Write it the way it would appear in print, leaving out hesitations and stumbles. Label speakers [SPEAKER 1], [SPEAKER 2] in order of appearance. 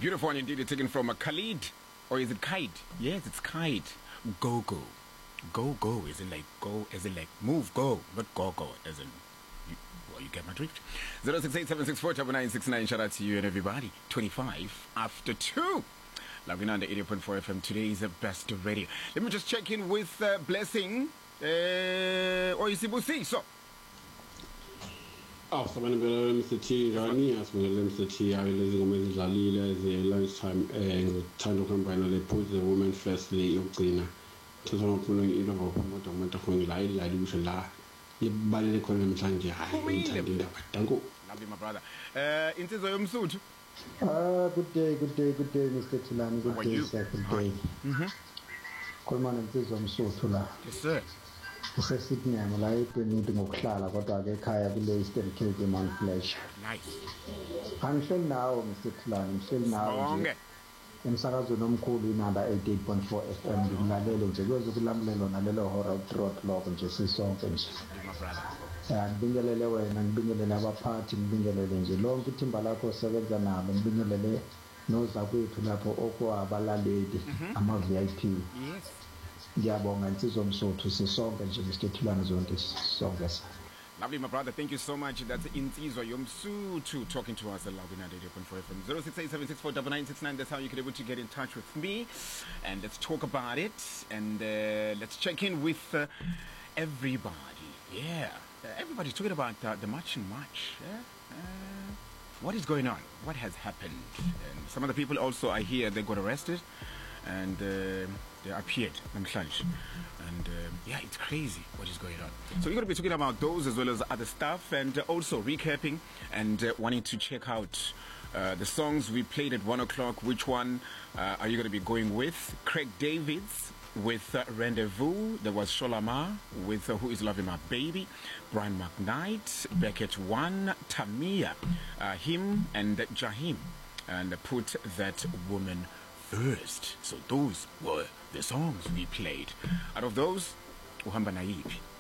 [SPEAKER 1] Beautiful one indeed. It's taken from a Khalid. Or is it Kite? Yes, it's Kite. Go, go. Go, go. As in like go, as in like move, go. Not go, go. As in, you get my drift. 0687649969. Shout out to you and everybody. 25 after 2. Loving under 80.4 FM. Today is the best radio. Let me just check in with Blessing. Or is it so?
[SPEAKER 2] Afternoon, Mr. T. Rani, as well as Mr. T. I was going to the lunchtime time to combine the put the woman firstly of cleaner. To some of you know, what I'm like, you should laugh. You buy the column Sanjay.
[SPEAKER 1] Lovely, my brother. Into the suit.
[SPEAKER 3] Good day, Mr. Tulani. Good day, sir. Good day. Coleman and this on Sotula.
[SPEAKER 1] Yes, sir.
[SPEAKER 3] Sydney, I'm like meeting of Clara, but I get Kaya village and kill them on flesh.
[SPEAKER 1] Nice.
[SPEAKER 3] I'm still now, Mr. Tulani. I'm still now. In Sarazunum Kuli Nada 88.4 FM, Nalelo, Jagos of Lamelo, Nalelo, Horror, Trot, Love, and Jesse Songs. And Bingalele and Bingalele party in Bingalele, long to Timbalako 7th and Bingalele knows that way to Lapo Oko Abala lady. I'm a VIP.
[SPEAKER 1] Yes.
[SPEAKER 3] Diabong and Tizom so to say song and Mr. Tulani on this song.
[SPEAKER 1] Lovely, my brother. Thank you so much. That's Intizo Yomsu to talking to us at Loving at 80.4 FM. 0687649969. That's how you can be able to get in touch with me. And let's talk about it. And let's check in with everybody. Yeah. Everybody's talking about the marching march. Yeah? What is going on? What has happened? And some of the people also I hear they got arrested. And they appeared and yeah, it's crazy what is going on. So we're going to be talking about those as well as other stuff, and also recapping and wanting to check out the songs we played at 1 o'clock. Which one are you going to be going with? Craig Davids with Rendezvous. There was Sholama with Who Is Loving My Baby. Brian McKnight, Beckett One, Tamia, him and Jahim, and Put That Woman First. So those were the songs we played. Out of those, Uhamba Naibi.